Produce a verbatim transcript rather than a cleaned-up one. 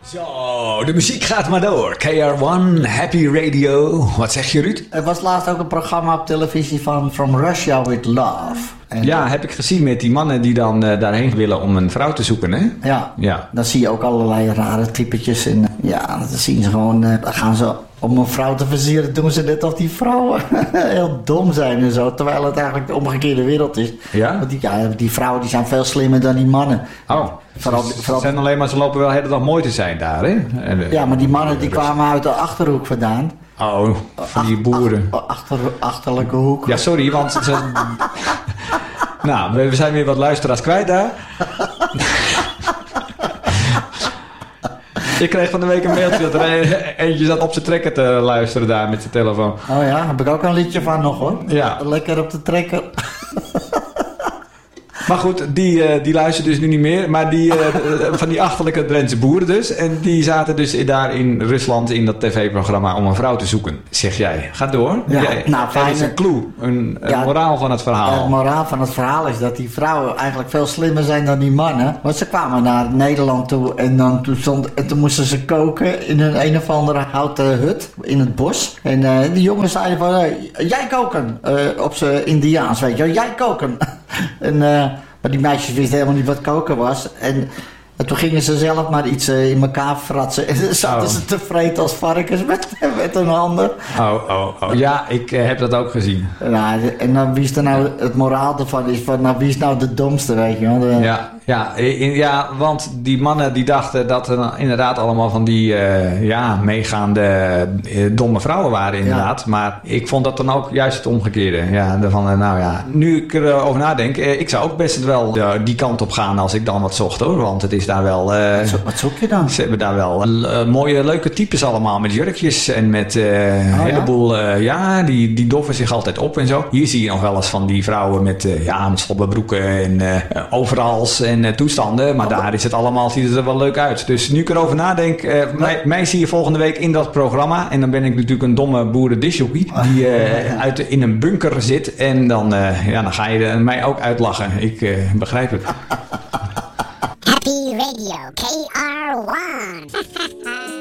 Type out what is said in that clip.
Zo, de muziek gaat maar door. K R één, Happy Radio. Wat zeg je, Ruud? Er was laatst ook een programma op televisie van From Russia with Love. En ja, heb ik gezien met die mannen die dan uh, daarheen willen om een vrouw te zoeken, hè? Ja, ja. Dan zie je ook allerlei rare typetjes. En ja, dan zien ze gewoon, uh, dan gaan ze om een vrouw te versieren, doen ze net of die vrouwen heel dom zijn en zo. Terwijl het eigenlijk de omgekeerde wereld is. Ja? Want die, ja, die vrouwen die zijn veel slimmer dan die mannen. Oh, vooral, ze vooral, zijn alleen maar, ze lopen wel de hele dag mooi te zijn daar, hè? En, uh, ja, maar die mannen die kwamen uit de Achterhoek vandaan. Oh, van die boeren. Ach, achter, achterlijke hoek. Ja, sorry, want ze... nou, we zijn weer wat luisteraars kwijt daar. Ik kreeg van de week een mailtje dat er eentje zat op zijn trekker te luisteren daar met zijn telefoon. Oh ja, daar heb ik ook een liedje van nog hoor. Ja. Lekker op de trekker. Maar goed, die, uh, die luisteren dus nu niet meer. Maar die, uh, van die achterlijke Drentse boeren dus. En die zaten dus daar in Rusland in dat tv-programma om een vrouw te zoeken. Zeg jij. Ga door. Ja, jij, nou, fijn. Dat is een clue. Een, een Ja, moraal van het verhaal. Het moraal van het verhaal is dat die vrouwen eigenlijk veel slimmer zijn dan die mannen. Want ze kwamen naar Nederland toe en, dan, toen, stond, en toen moesten ze koken in een een of andere houten hut in het bos. En uh, die jongens zeiden van, hey, jij koken. Uh, op z'n Indiaans, weet je wel. Jij koken. en, uh, maar die meisjes wisten helemaal niet wat koken was. En, en toen gingen ze zelf maar iets uh, in elkaar fratsen. En dan zaten oh. ze tevreden als varkens met, met hun handen. Oh, oh, oh. Ja, ik uh, heb dat ook gezien. Nou, en dan wie is er nou, het moraal ervan is van, nou wie is nou de domste, weet je wel. De, Ja, ja, in, ja, want die mannen die dachten dat er inderdaad allemaal van die uh, ja, meegaande uh, domme vrouwen waren inderdaad. Ja. Maar ik vond dat dan ook juist het omgekeerde. Ja, van, uh, nou ja, nu ik erover nadenk, uh, ik zou ook best wel uh, die kant op gaan als ik dan wat zocht hoor. Want het is daar wel... Uh, wat, zo, wat zoek je dan? Ze hebben daar wel uh, mooie leuke types allemaal met jurkjes en met uh, een oh, heleboel... Uh, ja, die, die doffen zich altijd op en zo. Hier zie je nog wel eens van die vrouwen met, uh, ja, met slobberbroeken en uh, overals en uh, toestanden. Maar oh, daar is het allemaal, ziet het er wel leuk uit. Dus nu ik erover nadenk, uh, ja. mij, mij zie je volgende week in dat programma. En dan ben ik natuurlijk een domme boerendisjockey die uh, ja. uit, in een bunker zit. En dan, uh, ja, dan ga je uh, mij ook uitlachen. Ik uh, begrijp het. Happy Radio, K R één.